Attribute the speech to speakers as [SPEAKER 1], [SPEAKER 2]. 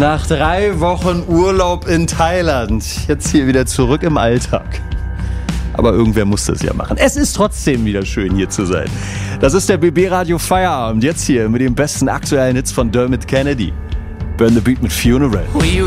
[SPEAKER 1] Nach 3 Wochen Urlaub in Thailand. Jetzt hier wieder zurück im Alltag. Aber irgendwer muss das ja machen. Es ist trotzdem wieder schön, hier zu sein. Das ist der BB Radio Feierabend. Jetzt hier mit den besten aktuellen Hits von Dermot Kennedy. Burn the Beat mit Funeral.